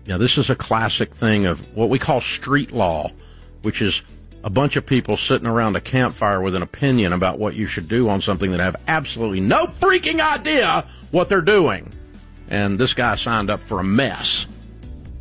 Yeah, this is a classic thing of what we call street law, which is a bunch of people sitting around a campfire with an opinion about what you should do on something that have absolutely no freaking idea what they're doing. And this guy signed up for a mess.